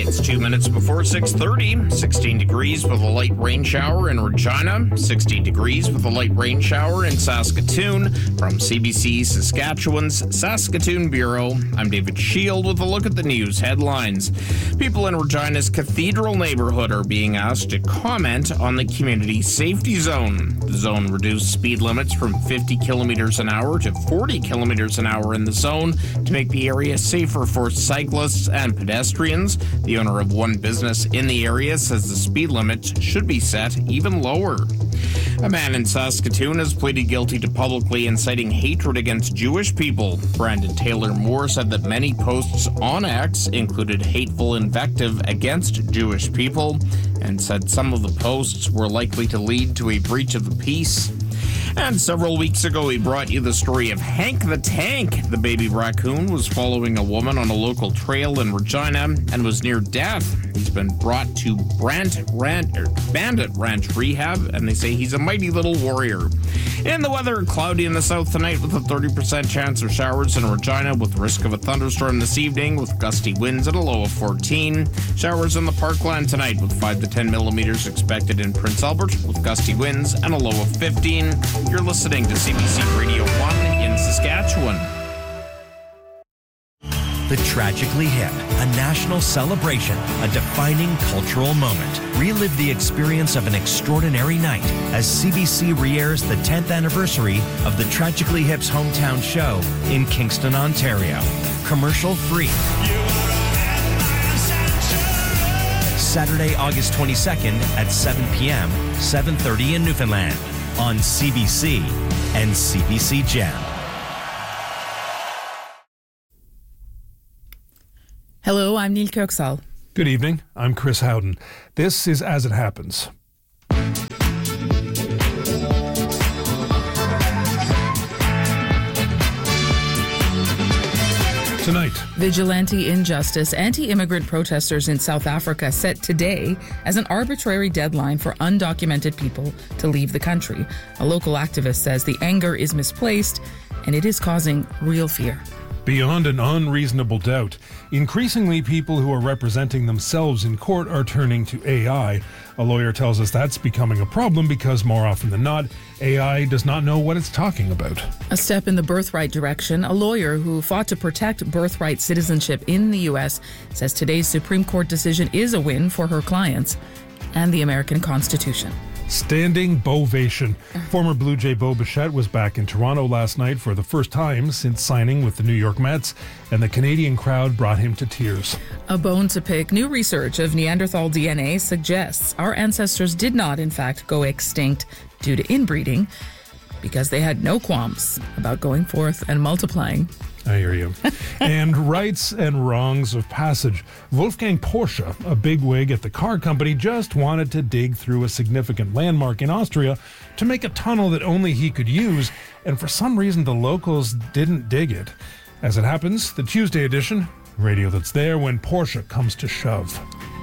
It's 2 minutes before 6:30. 16 degrees with a light rain shower in Regina. 16 degrees with a light rain shower in Saskatoon. From CBC Saskatchewan's Saskatoon Bureau, I'm David Shield with a look at the news headlines. People in Regina's Cathedral neighborhood are being asked to comment on the community safety zone. The zone reduced speed limits from 50 kilometers an hour to 40 kilometers an hour in the zone to make the area safer for cyclists and pedestrians. The owner of one business in the area says the speed limit should be set even lower. A man in Saskatoon has pleaded guilty to publicly inciting hatred against Jewish people. Brandon Taylor Moore said that many posts on X included hateful invective against Jewish people and said some of the posts were likely to lead to a breach of the peace. And several weeks ago, we brought you the story of Hank the Tank. The baby raccoon was following a woman on a local trail in Regina and was near death. He's been brought to Bandit Ranch Rehab, and they say he's a mighty little warrior. In the weather, cloudy in the south tonight with a 30% chance of showers in Regina with risk of a thunderstorm this evening with gusty winds at a low of 14. Showers in the Parkland tonight with 5 to 10 millimeters expected in Prince Albert with gusty winds and a low of 15. You're listening to CBC Radio 1 in Saskatchewan. The Tragically Hip, a national celebration, a defining cultural moment. Relive the experience of an extraordinary night as CBC re-airs the 10th anniversary of the Tragically Hip's hometown show in Kingston, Ontario. Commercial free. Saturday, August 22nd at 7 p.m., 7:30 in Newfoundland on CBC and CBC Gem. Hello, I'm Neil Kirksall. Good evening, I'm Chris Howden. This is As It Happens. Tonight, vigilante injustice. Anti-immigrant protesters in South Africa set today as an arbitrary deadline for undocumented people to leave the country. A local activist says the anger is misplaced and it is causing real fear. beyond an unreasonable doubt, increasingly people who are representing themselves in court are turning to AI. A lawyer tells us that's becoming a problem because more often than not, AI does not know what it's talking about. A step in the birthright direction. A lawyer who fought to protect birthright citizenship in the U.S. says today's Supreme Court decision is a win for her clients and the American Constitution. Standing Bovation. Former Blue Jay Bo Bichette was back in Toronto last night for the first time since signing with the New York Mets, and the Canadian crowd brought him to tears. A bone to pick. New research of Neanderthal DNA suggests our ancestors did not, in fact, go extinct due to inbreeding because they had no qualms about going forth and multiplying. I hear you. And rights and wrongs of passage. Wolfgang Porsche, a bigwig at the car company, just wanted to dig through a significant landmark in Austria to make a tunnel that only he could use, and for some reason the locals didn't dig it. As it happens, the Tuesday edition, radio that's there when Porsche comes to shove.